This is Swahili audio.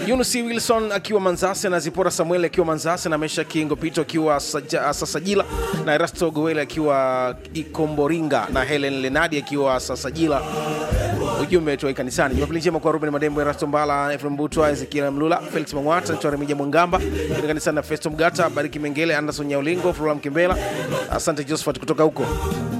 Yunus Wilson akiwa Manzase na Zipora Samuel akiwa Manzase na Mesha Kingo Pito akiwa Sasajila na Erasto Goele akiwa Ikomboringa na Helen Lenadi akiwa Sasajila. Ujumbe tu kanisani. Jumapili njema kwa Ruben Madembo, Erasto Mbala, Efrem Butwa, Ezekiel Mlula, Felix Mangwata, Ntore Mija Mwangamba, kanisani na Festo Mgata, Bariki Mengele, Anderson Nyaulingo, Flora Mkimbela. Asante Josephat kutoka huko.